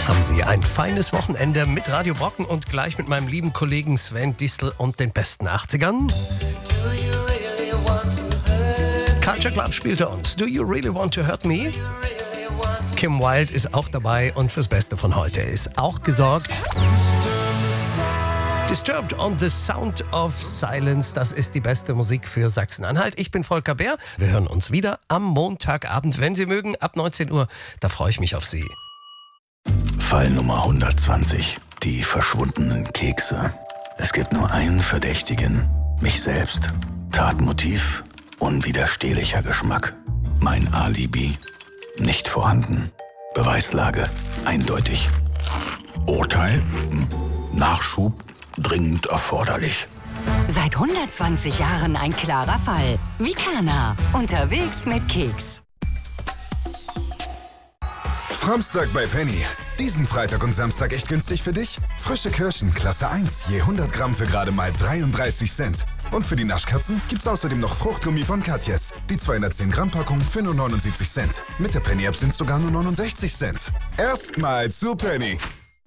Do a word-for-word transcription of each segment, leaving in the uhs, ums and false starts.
Haben Sie ein feines Wochenende mit Radio Brocken und gleich mit meinem lieben Kollegen Sven Distel und den besten achtzigern. Culture Club spielte uns Do You Really Want to Hurt Me? Kim Wilde ist auch dabei und fürs Beste von heute ist auch gesorgt. Disturbed on the Sound of Silence, das ist die beste Musik für Sachsen-Anhalt. Ich bin Volker Bär. Wir hören uns wieder am Montagabend, wenn Sie mögen, ab neunzehn Uhr. Da freue ich mich auf Sie. Fall Nummer hundertzwanzig. Die verschwundenen Kekse. Es gibt nur einen Verdächtigen. Mich selbst. Tatmotiv. Unwiderstehlicher Geschmack. Mein Alibi. Nicht vorhanden. Beweislage. Eindeutig. Urteil. Nachschub. Dringend erforderlich. Seit hundertzwanzig Jahren ein klarer Fall. Vicana. Unterwegs mit Keks. Samstag bei Penny. Diesen Freitag und Samstag echt günstig für dich? Frische Kirschen, Klasse eins, je hundert Gramm für gerade mal dreiunddreißig Cent. Und für die Naschkatzen gibt's außerdem noch Fruchtgummi von Katjes. Die zweihundertzehn Gramm Packung für nur neunundsiebzig Cent. Mit der Penny-App sind's sogar nur neunundsechzig Cent. Erstmal zu Penny.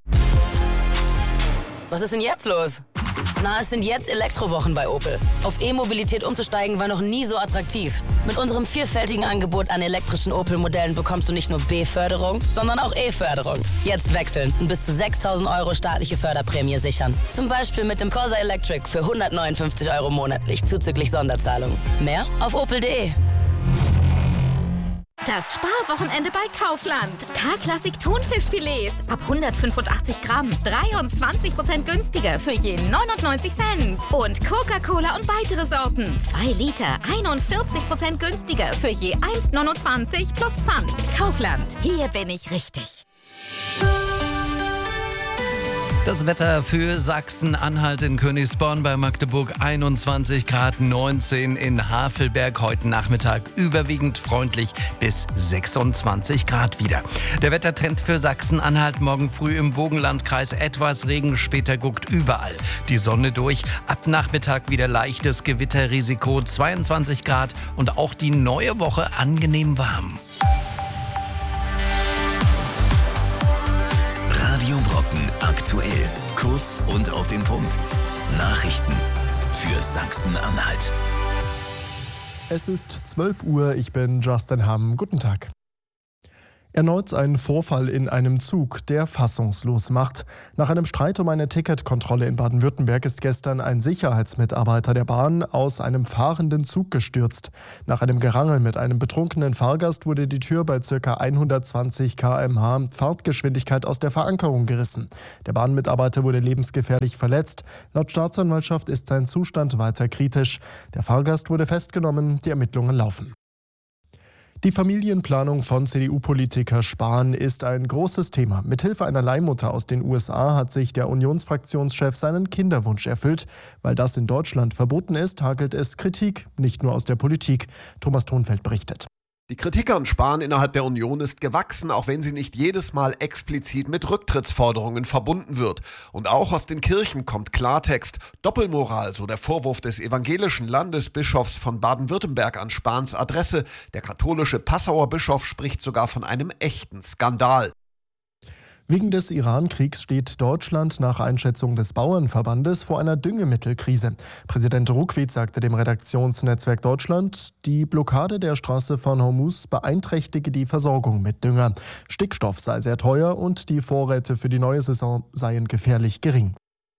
Was ist denn jetzt los? Na, es sind jetzt Elektrowochen bei Opel. Auf E-Mobilität umzusteigen war noch nie so attraktiv. Mit unserem vielfältigen Angebot an elektrischen Opel-Modellen bekommst du nicht nur B-Förderung, sondern auch E-Förderung. Jetzt wechseln und bis zu sechstausend Euro staatliche Förderprämie sichern. Zum Beispiel mit dem Corsa Electric für hundertneunundfünfzig Euro monatlich zuzüglich Sonderzahlung. Mehr auf opel punkt de. Das Sparwochenende bei Kaufland. K-Klassik Thunfischfilets ab hundertfünfundachtzig Gramm. dreiundzwanzig Prozent günstiger für je neunundneunzig Cent. Und Coca-Cola und weitere Sorten. zwei Liter, einundvierzig Prozent günstiger für je eins neunundzwanzig plus Pfand. Kaufland, hier bin ich richtig. Das Wetter für Sachsen-Anhalt in Königsborn, bei Magdeburg einundzwanzig Grad, neunzehn in Havelberg. Heute Nachmittag überwiegend freundlich bis sechsundzwanzig Grad wieder. Der Wettertrend für Sachsen-Anhalt: morgen früh im Burgenlandkreis etwas Regen, später guckt überall die Sonne durch. Ab Nachmittag wieder leichtes Gewitterrisiko, zweiundzwanzig Grad und auch die neue Woche angenehm warm. Radio Brocken aktuell. Kurz und auf den Punkt. Nachrichten für Sachsen-Anhalt. Es ist zwölf Uhr, ich bin Justin Hamm. Guten Tag. Erneut ein Vorfall in einem Zug, der fassungslos macht. Nach einem Streit um eine Ticketkontrolle in Baden-Württemberg ist gestern ein Sicherheitsmitarbeiter der Bahn aus einem fahrenden Zug gestürzt. Nach einem Gerangel mit einem betrunkenen Fahrgast wurde die Tür bei ca. hundertzwanzig Kilometer pro Stunde Fahrtgeschwindigkeit aus der Verankerung gerissen. Der Bahnmitarbeiter wurde lebensgefährlich verletzt. Laut Staatsanwaltschaft ist sein Zustand weiter kritisch. Der Fahrgast wurde festgenommen, die Ermittlungen laufen. Die Familienplanung von C D U-Politiker Spahn ist ein großes Thema. Mithilfe einer Leihmutter aus den U S A hat sich der Unionsfraktionschef seinen Kinderwunsch erfüllt. Weil das in Deutschland verboten ist, hagelt es Kritik, nicht nur aus der Politik. Thomas Thonfeld berichtet. Die Kritik an Spahn innerhalb der Union ist gewachsen, auch wenn sie nicht jedes Mal explizit mit Rücktrittsforderungen verbunden wird. Und auch aus den Kirchen kommt Klartext. Doppelmoral, so der Vorwurf des evangelischen Landesbischofs von Baden-Württemberg an Spahns Adresse. Der katholische Passauer Bischof spricht sogar von einem echten Skandal. Wegen des Iran-Kriegs steht Deutschland nach Einschätzung des Bauernverbandes vor einer Düngemittelkrise. Präsident Ruckwied sagte dem Redaktionsnetzwerk Deutschland, die Blockade der Straße von Hormuz beeinträchtige die Versorgung mit Dünger. Stickstoff sei sehr teuer und die Vorräte für die neue Saison seien gefährlich gering.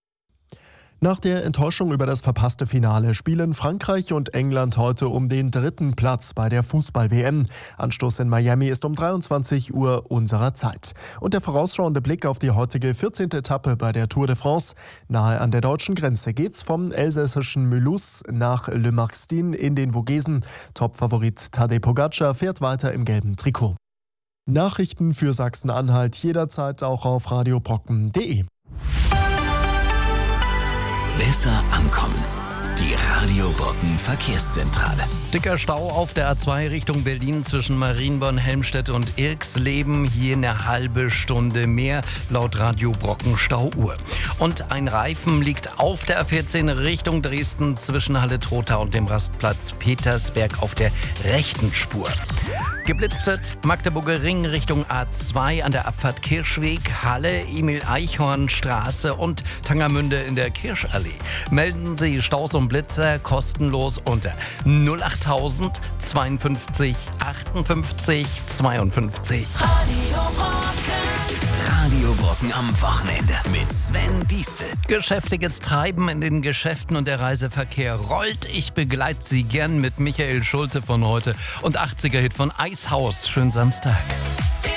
Nach der Enttäuschung über das verpasste Finale spielen Frankreich und England heute um den dritten Platz bei der Fußball-W M. Anstoß in Miami ist um dreiundzwanzig Uhr unserer Zeit. Und der vorausschauende Blick auf die heutige vierzehnte Etappe bei der Tour de France. Nahe an der deutschen Grenze geht's vom elsässischen Mulhouse nach Le Marxtin in den Vogesen. Topfavorit Tadej Pogacar fährt weiter im gelben Trikot. Nachrichten für Sachsen-Anhalt jederzeit auch auf radiobrocken punkt de. Besser ankommen. Die Radio Brocken Verkehrszentrale. Dicker Stau auf der A zwei Richtung Berlin zwischen Marienborn, Helmstedt und Irxleben. Hier eine halbe Stunde mehr laut Radio Brocken Stauuhr. Und ein Reifen liegt auf der A vierzehn Richtung Dresden zwischen Halle Trotha und dem Rastplatz Petersberg auf der rechten Spur. Geblitzt wird Magdeburger Ring Richtung A zwei an der Abfahrt Kirschweg, Halle, Emil-Eichhorn-Straße und Tangermünde in der Kirschallee. Melden Sie Staus und Blitzer kostenlos unter null achttausend zweiundfünfzig achtundfünfzig zweiundfünfzig. Radio Brocken. Radio Brocken am Wochenende mit Sven Diestel. Geschäftiges Treiben in den Geschäften und der Reiseverkehr rollt. Ich begleite Sie gern mit Michael Schulte von heute und achtziger Hit von Eishaus. Schönen Samstag.